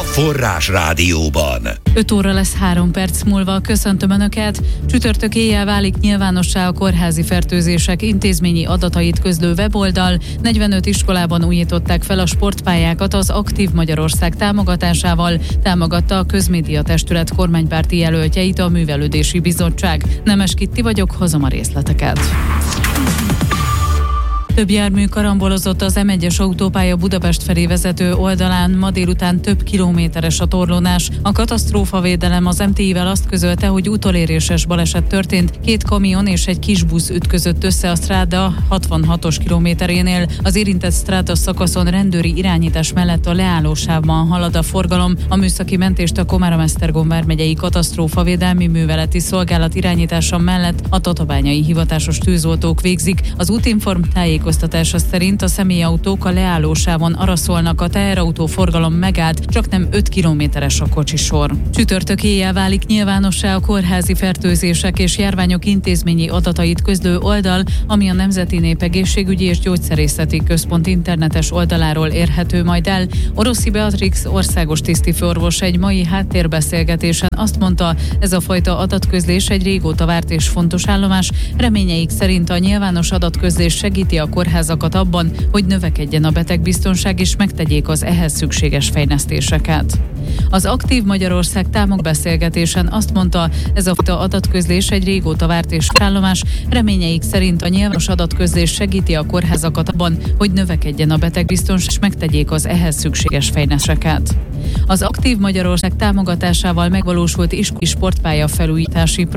Forrás Rádióban. 5 óra lesz 3 perc múlva. Köszöntöm Önöket. Csütörtök éjjel válik nyilvánossá a kórházi fertőzések intézményi adatait közlő weboldal. 45 iskolában újították fel a sportpályákat az Aktív Magyarország támogatásával, támogatta a Közmédia Testület kormánypárti jelöltjeit a Művelődési Bizottság. Nemes Kitti vagyok, hozom a részleteket. Több jármű karambolozott az M1-es autópálya Budapest felé vezető oldalán, ma délután több kilométeres a torlódás. A katasztrófavédelem az MTI-vel azt közölte, hogy utoléréses baleset történt, 2 kamion és egy kis busz ütközött össze a stráda 66-os kilométerénél. Az érintett stráda szakaszon rendőri irányítás mellett a leállósávban halad a forgalom. A műszaki mentést a Komárom-Esztergom vármegyei katasztrófavédelmi műveleti szolgálat irányítása mellett a tatabányai hivatásos tűzoltók végzik. Az Útinform tájékoztatása szerint a személyautók a leállósávon araszolnak, a teherautó forgalom megállt, csak nem 5 kilométeres a kocsisor. Csütörtök éjjel válik nyilvánossá a kórházi fertőzések és járványok intézményi adatait közlő oldal, ami a Nemzeti Népegészségügyi és Gyógyszerészeti Központ internetes oldaláról érhető majd el. Oroszi Beatrix országos tisztifőorvos egy mai háttérbeszélgetésen azt mondta, ez a fajta adatközlés egy régóta várt és fontos állomás. Reményeik szerint a nyilvános adatközlés segíti a kórházakat abban, hogy növekedjen a betegbiztonság és megtegyék az ehhez szükséges fejlesztéseket. Az Aktív Magyarország beszélgetésen azt mondta, ez a fajta adatközlés egy régóta várt és állomás. Reményeik szerint a nyilvános adatközlés segíti a kórházakat abban, hogy növekedjen a betegbiztonság és megtegyék az ehhez szükséges fejlesztéseket. Az Aktív Magyarország támogatásával megvalósult iskolai sportpálya felújítási